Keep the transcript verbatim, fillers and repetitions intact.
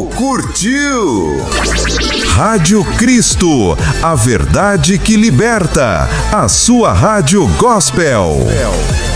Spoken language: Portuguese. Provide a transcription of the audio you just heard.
ouviu, curtiu. Rádio Cristo, a verdade que liberta. A sua rádio gospel.